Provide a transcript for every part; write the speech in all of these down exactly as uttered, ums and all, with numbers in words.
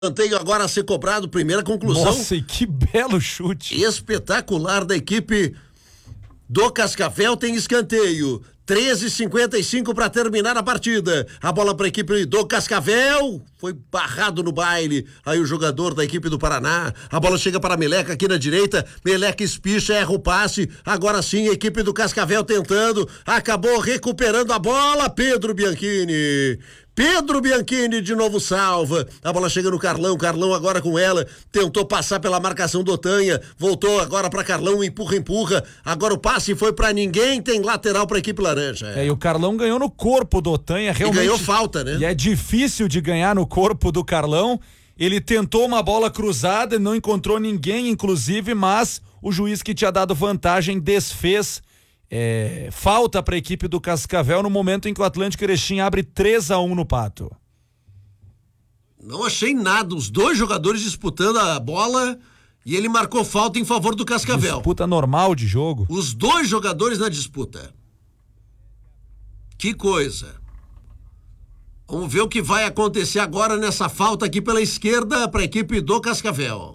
Escanteio agora a ser cobrado, primeira conclusão. Nossa, e que belo chute. Espetacular da equipe do Cascavel, tem escanteio. treze e cinquenta e cinco para terminar a partida. A bola para a equipe do Cascavel. Foi barrado no baile. Aí o jogador da equipe do Paraná. A bola chega para Meleca aqui na direita. Meleca espicha, erra o passe. Agora sim, a equipe do Cascavel tentando. Acabou recuperando a bola. Pedro Bianchini. Pedro Bianchini de novo salva. A bola chega no Carlão. Carlão agora com ela. Tentou passar pela marcação do Otanha. Voltou agora para Carlão. Empurra, empurra. Agora o passe foi para ninguém. Tem lateral para a equipe laranja. É, e o Carlão ganhou no corpo do Otanha. Realmente. E ganhou falta, né? E é difícil de ganhar no corpo do Carlão. Ele tentou uma bola cruzada, não encontrou ninguém, inclusive, mas o juiz que tinha dado vantagem desfez. É, falta para a equipe do Cascavel no momento em que o Atlântico Erechim abre três a um no Pato. Não achei nada, os dois jogadores disputando a bola e ele marcou falta em favor do Cascavel. Disputa normal de jogo. Os dois jogadores na disputa. Que coisa. Vamos ver o que vai acontecer agora nessa falta aqui pela esquerda para a equipe do Cascavel.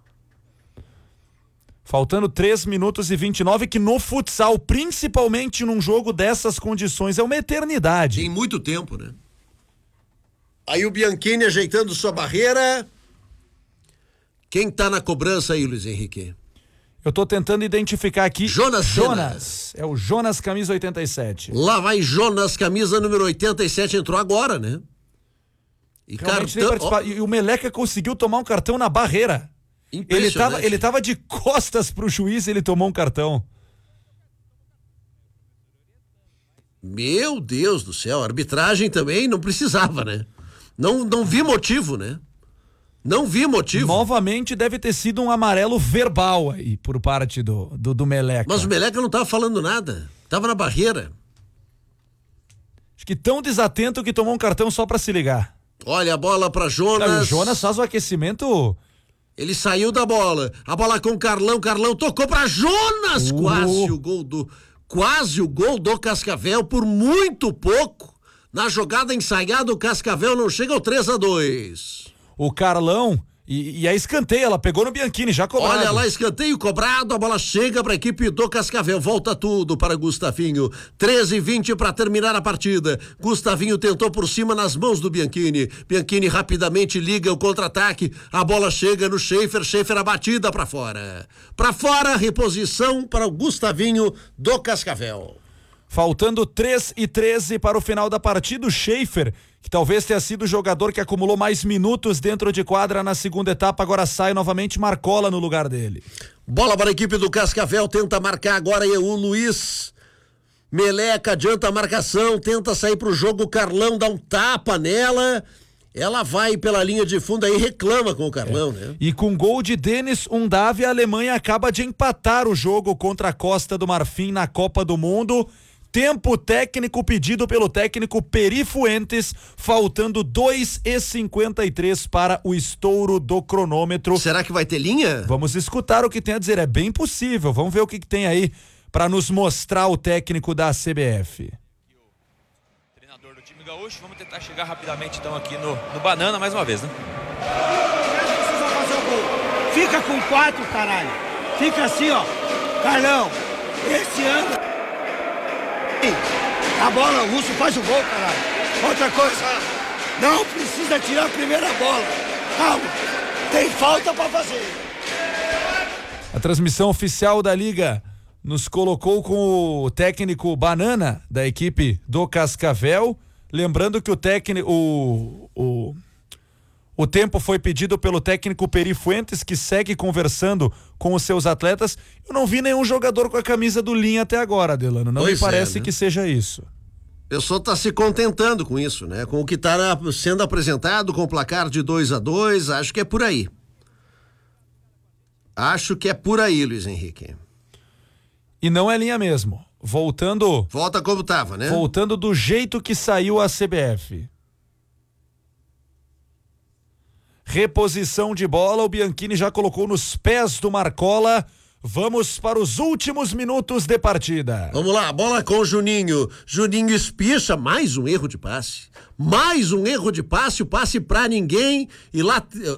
Faltando três minutos e vinte e nove, que no futsal, principalmente num jogo dessas condições, é uma eternidade. Tem muito tempo, né? Aí o Bianchini ajeitando sua barreira. Quem tá na cobrança aí, Luiz Henrique? Eu tô tentando identificar aqui. Jonas Jonas. É o Jonas, camisa oitenta e sete. Lá vai Jonas, camisa número oitenta e sete, entrou agora, né? E, cartão... oh. E o Meleca conseguiu tomar um cartão na barreira. Ele tava, ele tava de costas pro juiz e ele tomou um cartão. Meu Deus do céu, a arbitragem também não precisava, né? Não, não vi motivo, né? Não vi motivo. Novamente deve ter sido um amarelo verbal aí por parte do, do, do Meleca. Mas o Meleca não tava falando nada, tava na barreira. Acho que tão desatento que tomou um cartão só pra se ligar. Olha a bola pra Jonas. Não, o Jonas faz o aquecimento... Ele saiu da bola, a bola com o Carlão, Carlão tocou para Jonas, uh. quase o gol do, quase o gol do Cascavel, por muito pouco, na jogada ensaiada o Cascavel não chega ao três a dois. O Carlão, e, e a escanteio, ela pegou no Bianchini, já cobrado. Olha lá, escanteio cobrado, a bola chega para a equipe do Cascavel, volta tudo para Gustavinho, treze e vinte para terminar a partida. Gustavinho tentou por cima nas mãos do Bianchini, Bianchini rapidamente liga o contra-ataque, a bola chega no Schaefer, Schaefer a batida para fora. Para fora, reposição para o Gustavinho do Cascavel. Faltando três e treze para o final da partida, o Schaefer, que talvez tenha sido o jogador que acumulou mais minutos dentro de quadra na segunda etapa, agora sai novamente Marcola no lugar dele. Bola para a equipe do Cascavel, tenta marcar agora e o Luiz Meleca adianta a marcação, tenta sair pro jogo, o Carlão dá um tapa nela, ela vai pela linha de fundo aí, reclama com o Carlão, é. né? E com gol de Denis Undav, a Alemanha acaba de empatar o jogo contra a Costa do Marfim na Copa do Mundo. Tempo técnico pedido pelo técnico Peri Fuentes, faltando dois e cinquenta e três para o estouro do cronômetro. Será que vai ter linha? Vamos escutar o que tem a dizer, é bem possível, vamos ver o que, que tem aí para nos mostrar o técnico da C B F. O treinador do time gaúcho, vamos tentar chegar rapidamente então aqui no, no Banana mais uma vez, né? Precisa fazer o gol. Fica com quatro, caralho. Fica assim, ó. Carlão, esse ano... A bola, o Russo faz o gol, caralho. Outra coisa, não precisa tirar a primeira bola. Calma, tem falta pra fazer. A transmissão oficial da Liga nos colocou com o técnico Banana da equipe do Cascavel. Lembrando que o técnico, o, o, o tempo foi pedido pelo técnico Peri Fuentes, que segue conversando com os seus atletas. Eu não vi nenhum jogador com a camisa do Linha até agora, Delano. Não pois me parece é, né? que seja isso. O pessoal está se contentando com isso, né? Com o que está sendo apresentado, com o placar de dois a dois, acho que é por aí. Acho que é por aí, Luiz Henrique. E não é Linha mesmo. Voltando... Volta como estava, né? Voltando do jeito que saiu a C B F. Reposição de bola, o Bianchini já colocou nos pés do Marcola. Vamos para os últimos minutos de partida. Vamos lá, bola com o Juninho. Juninho espicha, mais um erro de passe. Mais um erro de passe, o passe pra ninguém. E lá,